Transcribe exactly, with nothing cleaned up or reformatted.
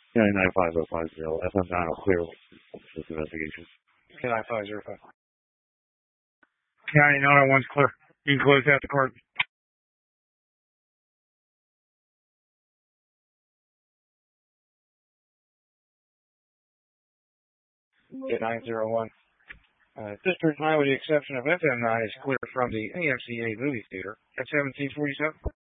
nine five zero five zero, F M nine will clear this investigation. nine five zero five. County nine oh one's clear. You can close out the court. nine zero one. Uh, District nine, with the exception of F M nine, is clear from the A M C A movie theater at seventeen forty-seven.